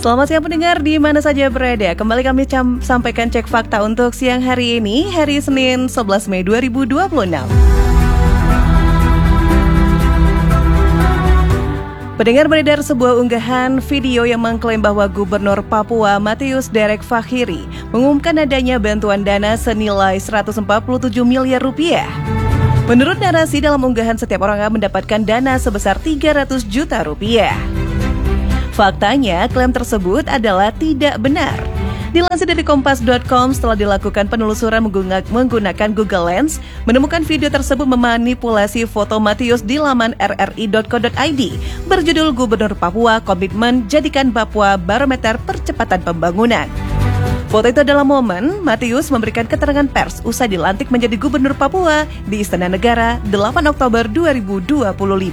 Selamat siang pendengar di mana saja berada. Kembali kami sampaikan cek fakta untuk siang hari ini, hari Senin 11 Mei 2026. Pendengar, beredar sebuah unggahan video yang mengklaim bahwa Gubernur Papua Matius Derek Fakhiri mengumumkan adanya bantuan dana senilai 147 miliar rupiah. Menurut narasi dalam unggahan, setiap orang akan mendapatkan dana sebesar 300 juta rupiah. Faktanya, klaim tersebut adalah tidak benar. Dilansir dari kompas.com, setelah dilakukan penelusuran menggunakan Google Lens, menemukan video tersebut memanipulasi foto Matius di laman rri.co.id berjudul Gubernur Papua Komitmen Jadikan Papua Barometer Percepatan Pembangunan. Foto itu adalah momen Matius memberikan keterangan pers usai dilantik menjadi Gubernur Papua di Istana Negara 8 Oktober 2025.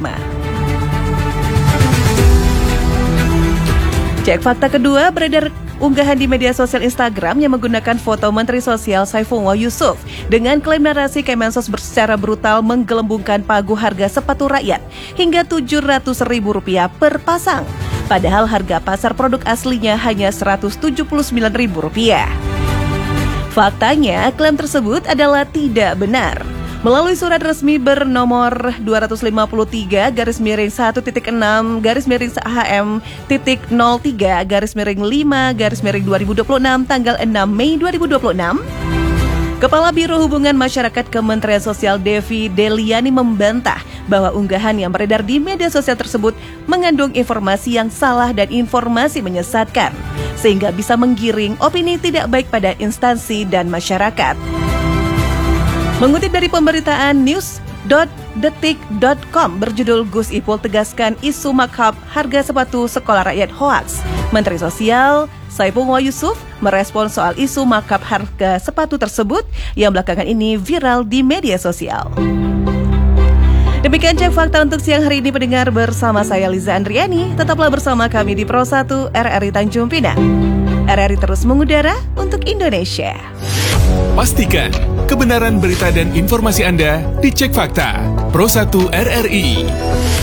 Cek fakta kedua, beredar unggahan di media sosial Instagram yang menggunakan foto Menteri Sosial Saifullah Yusuf dengan klaim narasi Kemensos secara brutal menggelembungkan pagu harga sepatu rakyat hingga Rp700.000 per pasang. Padahal harga pasar produk aslinya hanya Rp179.000. Faktanya, klaim tersebut adalah tidak benar. Melalui surat resmi bernomor 250-3-HM-03-03-5-2026 tanggal 6 Mei 2026, Kepala Biro Hubungan Masyarakat Kementerian Sosial Devi Deliani membantah bahwa unggahan yang beredar di media sosial tersebut mengandung informasi yang salah dan informasi menyesatkan, sehingga bisa menggiring opini tidak baik pada instansi dan masyarakat. Mengutip dari pemberitaan news.detik.com berjudul Gus Ipul tegaskan isu markup harga sepatu sekolah rakyat hoaks, Menteri Sosial Saifullah Yusuf merespon soal isu markup harga sepatu tersebut yang belakangan ini viral di media sosial. Demikian cek fakta untuk siang hari ini, pendengar, bersama saya Liza Andriani. Tetaplah bersama kami di Pro 1 RRI Tanjung Pinang. RRI terus mengudara untuk Indonesia. Pastikan kebenaran berita dan informasi Anda dicek fakta. Pro 1 RRI.